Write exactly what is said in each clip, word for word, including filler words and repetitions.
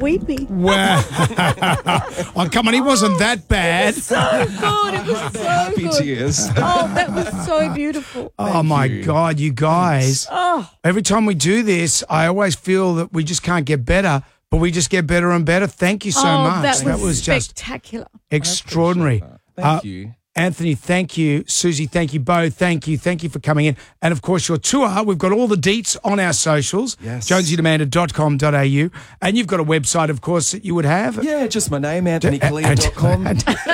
weeping. Wow. Oh, come on, he wasn't that bad. So good. It was so Happy good. tears. Oh, that was so beautiful. Oh, my you. God, you guys. Oh, Every time we do this, I always feel that we just can't get better, but we just get better and better. Thank you so oh much. that was, just spectacular. extraordinary. Thank Uh, you. Anthony, thank you. Susie, thank you both. Thank you. Thank you for coming in. And, of course, your tour, we've got all the deets on our socials, Yes. jonesy and amanda dot com dot a u. And you've got a website, of course, that you would have. Yeah, just my name, anthony colleen dot com.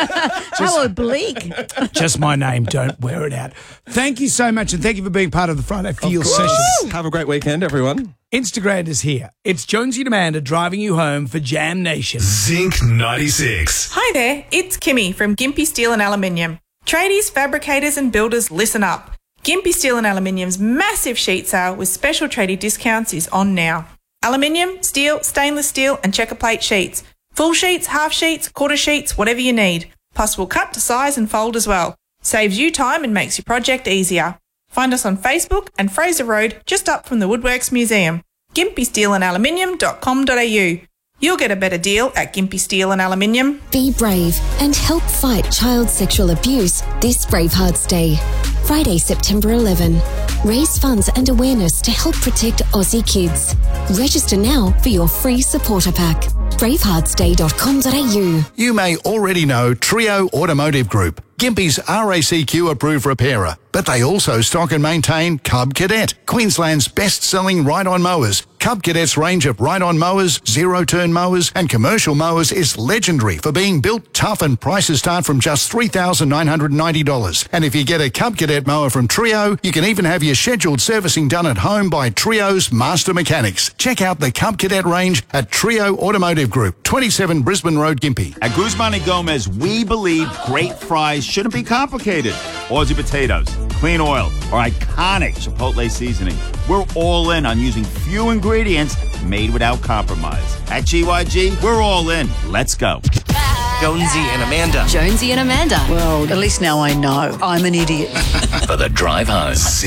How oblique. Just my name. Don't wear it out. Thank you so much, and thank you for being part of the Friday Feel session. Have a great weekend, everyone. Instagram is here. It's Jonesy and Amanda driving you home for Jam Nation. Zinc ninety-six. Hi there, it's Kimmy from Gympie Steel and Aluminium. Tradies, fabricators and builders, listen up. Gympie Steel and Aluminium's massive sheet sale with special tradie discounts is on now. Aluminium, steel, stainless steel and checker plate sheets. Full sheets, half sheets, quarter sheets, whatever you need. Possible cut to size and fold as well. Saves you time and makes your project easier. Find us on Facebook and Fraser Road, just up from the Woodworks Museum. gympie steel and aluminium dot com dot a u. You'll get a better deal at Gympie Steel and Aluminium. Be brave and help fight child sexual abuse this Bravehearts Day. Friday, September eleventh. Raise funds and awareness to help protect Aussie kids. Register now for your free supporter pack. bravehearts day dot com dot a u. You may already know Trio Automotive Group, Gympie's R A C Q approved repairer, but they also stock and maintain Cub Cadet, Queensland's best-selling ride-on mowers. Cub Cadet's range of ride-on mowers, zero-turn mowers and commercial mowers is legendary for being built tough, and prices start from just three thousand nine hundred ninety dollars. And if you get a Cub Cadet mower from Trio, you can even have your scheduled servicing done at home by Trio's master mechanics. Check out the Cub Cadet range at Trio Automotive Group, twenty-seven Brisbane Road, Gympie. At Guzman and Gomez, we believe great fries shouldn't be complicated. Aussie potatoes, clean oil, or iconic Chipotle seasoning. We're all in on using few ingredients made without compromise. At G Y G, we're all in. Let's go. Jonesy and Amanda. Jonesy and Amanda. Well, at least now I know I'm an idiot. For the drive home.